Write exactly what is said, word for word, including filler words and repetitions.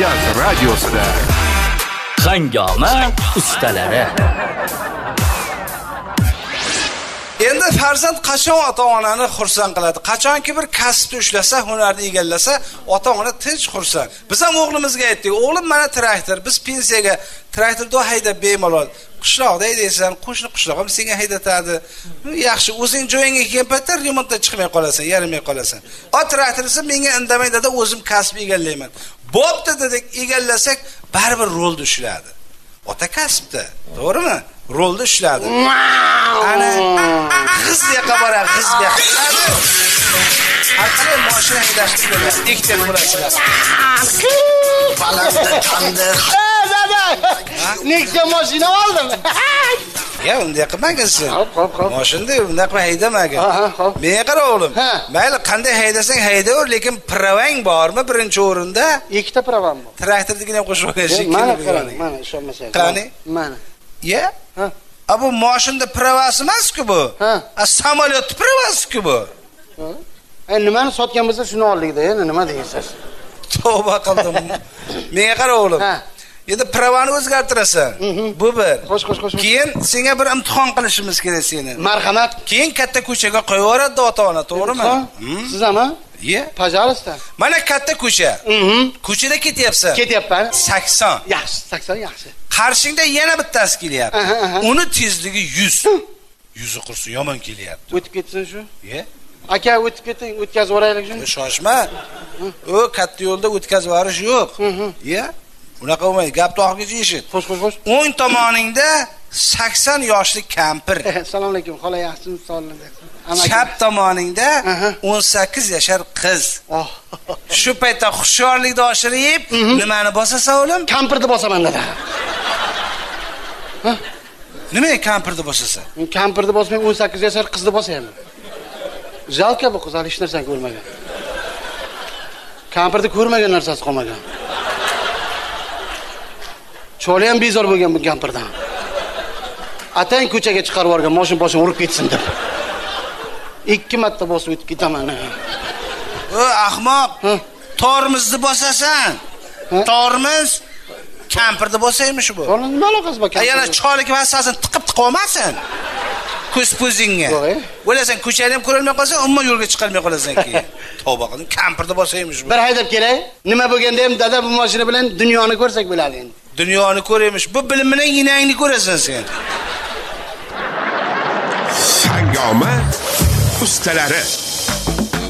Markaz radiosida Hangoma ustalari. Endi farzand qachon ota-onani xursand qiladi? Qachonki bir kasbni ushlasa, hunarni egallasa, ota-ona tinch xursand. Biz ham o'g'limizga aytdik, o'g'lim mana traktor, biz pensiyaga traktorda haydab bemalol. Qishloqda haydaysan, qo'shni qishloq ham senga haydatadi. Yaxshi, o'zing joyingga kelgan paytda remontdan chiqmay qolasan, yarimay qolasan. O traktorisi menga indamay dedi, o'zim kasb egallayman. Bo'pti dedik, egallasak, baribir rolni ushladi. Ota kasbda, to'g'rimi? Rolda ushladi. Ana qizga bora, qizga. Har qalay mashina haydashni biladi. Ikkita bo'lasizlar. Balandda tandir. Dada. Nechta mashina oldim? Ya, unday qilmagansiz. Hop, hop, hop. Mashinada unday qilib haydamagan. Ha, hop. Menga qara o'g'lim. Mayli, qanday haydasang haydaver, lekin pravang bormi birinchi o'rinda? Ikkita pravam bor. Traktordigina ham qo'shib olgansiz. Mana qarang, mana ishonmasangiz. Qani? Mana. Ya? Ha. A bu mashinada pravasi emas-ku bu. Ha. A samolyot pravasi-ku bu. Ha. Nimani sotgan bo'lsa shuni oldik-da, endi nima deysiz? Tavba qildim. Menga qara o'g'lim. Ha. Endi pravani o'zgartirasan. Bu bir. Xo'sh, xo'sh, xo'sh. Keyin senga bir imtihon qilishimiz kerak seni. Marhamat. Keyin katta ko'chaga qo'yib yuboradi ota-ona, to'g'rimi? Siz ham? Ye. Пожалуйста. Mana katta ko'cha. Mhm. Ko'chada ketyapsan. Ketyapman. sakson. Yaxshi, sakson yaxshi. Qarshingda yana bittasi kelyapti. Aha, aha. Uni tezligi yuz. yuz qursin yomon kelyapti. O'tib ketsin shu. Ye. Aka o'tib keting, o'tkazib yuboraylik shuni. Shoshma. O katta yo'lda o'tkazib yuborish yo'q. Ye. Unaqa bo'lmaydi. Gap to'g'riga eshit. Xo'sh, xo'sh, xo'sh. o'ng tomoningda sakson yoshli kampir. Assalomu alaykum, xola yaxshimi, sog'ligingiz? Chap tomoningda o'n sakkiz yashar qiz. Oh. Shu paytda hushyorlikni oshirib, nimani bosasan o'g'lim? Kampirni bosaman dada. Ha? Nimaga kampirni bosasan? Men kampirni bosmay o'n sakkiz yashar qizni bosaman. Jalka bu qiz hali hech narsani ko'rmagan. Kampirni ko'rmagan narsasi qolmagan. Choli ham bezor bo'lgan bu kampirdan. Atang ko'chaga chiqarib yuborgan, mashin boshini urib ketsin deb. Ikki marta bosib o'tib ketaman. O ahmoq, tormizni bosasan. Tormiz kampirni bosaymi shu bu? Qolin nima aloqasi bor kampir? Yana cholik masalasini tiqib tiqib olmasin. Ko'z-ko'zingga. Bo'lasan ko'chani ham ko'rolmay qolsan, umuman yo'lga chiqarmay qolasan keyin. Tavba qildim, kampirni bosaymi shu bu? Bir haydab kelay. Nima bo'lganda ham dada bu mashina bilan dunyoni ko'rsak bo'ladi endi. Dunyoni ko'ramish. Bu bilim bilan yinangni ko'rasan sen. Hangoma ustalari.